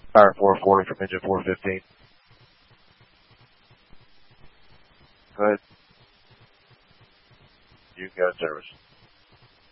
Fire 440 from engine 415. Go ahead. You can go in service.